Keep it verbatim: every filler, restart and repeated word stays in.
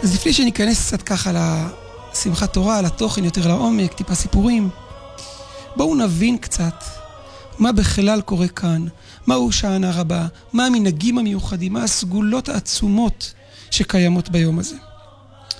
אז לפני שניכנס קצת ככה לשמחת תורה, לתוכן יותר לעומק, טיפה סיפורים, בואו נבין קצת מה בכלל קורה כאן, מהו שענה רבה, מה המנהגים המיוחדים, מה הסגולות העצומות שקיימות ביום הזה.